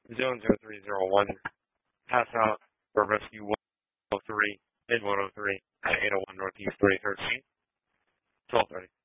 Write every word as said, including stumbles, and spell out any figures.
zone zero three zero one, pass out for rescue one oh three, in one oh three at eight oh one Northeast three thirteen, twelve thirty.